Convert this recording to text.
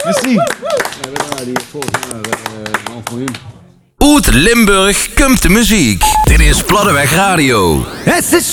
Merci. Uit Limburg komt de muziek. Dit is Platteweg Radio. Het is